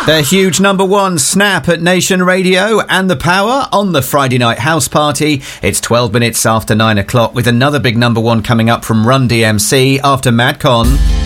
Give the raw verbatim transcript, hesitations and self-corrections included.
The huge number one Snap at Nation Radio and The Power on the Friday Night House Party. It's twelve minutes after nine o'clock with another big number one coming up from Run D M C after Madcon.